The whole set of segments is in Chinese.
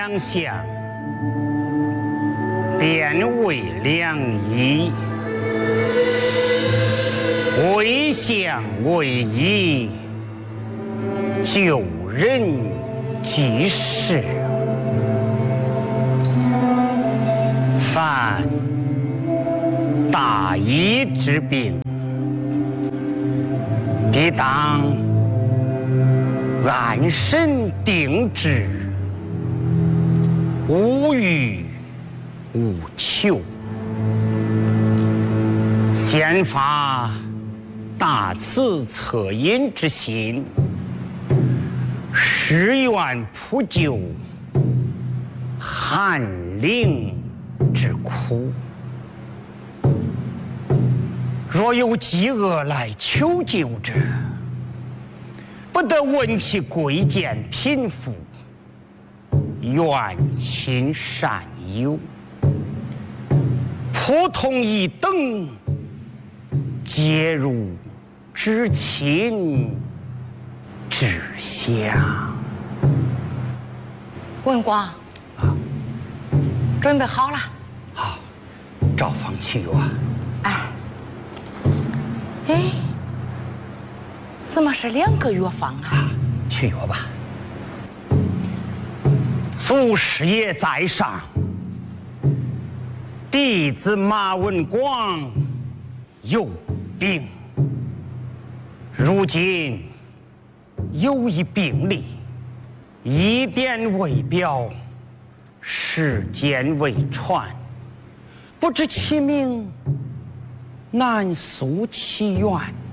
两相，变为两异；为相为异，救人济世。凡大医之病，必当按审定之，无欲无求。先发大慈恻隐之心，誓愿普救寒灵之苦。若有饥饿来求救者，不得问其贵贱贫富，远亲善友，普通一等，皆如知亲知乡。 文广，准备好了？ 好，照方去啊。 哎，怎么是2个药方啊？ 去药吧。祖师爷在上，弟子马文广有病，如今有一病例，医典未表，世间未传，不知其名，难诉其源。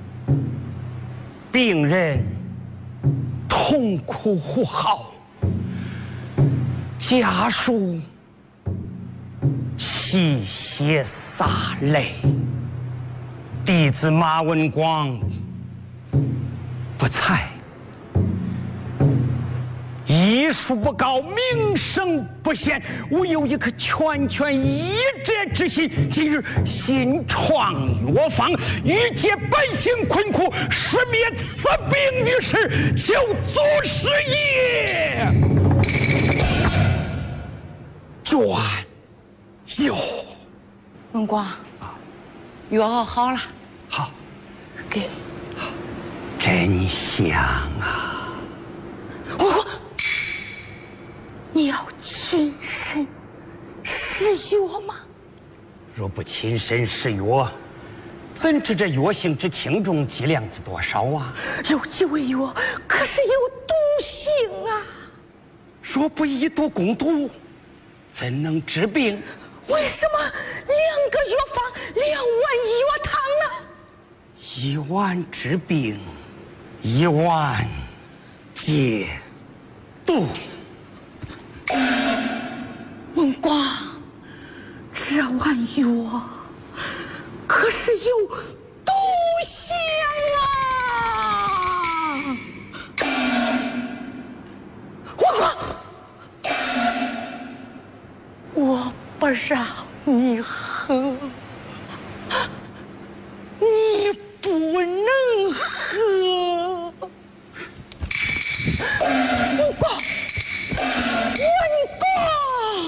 病人痛哭呼号，家属泣血洒泪。弟子马文广不才，医术不高，名声不显，吾有一颗拳医者之心，今日新创药方，欲解百姓困苦，使灭此病于世，求祖师爷转佑。 文广，药熬好了。 好， 给。 真香啊！ 文广，你要亲身试药吗？ 若不亲身试药，怎知这药性之轻重，剂量之多少啊？ 有几味药可是有毒性啊！ 若不以毒攻毒，怎能治病？ 为什么2个药方2碗药汤呢 ？1碗治病，1碗解毒。 文广，这碗药可是有毒性啊！文广，我不让你喝。